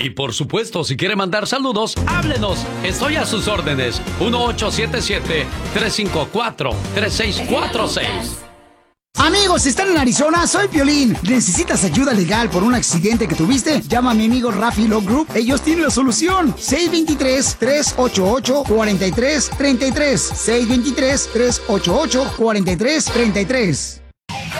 Y por supuesto, si quiere mandar saludos, háblenos. Estoy a sus órdenes. 1877-354-3646. Amigos, ¿están en Arizona? Soy Piolín. ¿Necesitas ayuda legal por un accidente que tuviste? Llama a mi amigo Rafi Law Group. Ellos tienen la solución. 623-388-4333. 623-388-4333.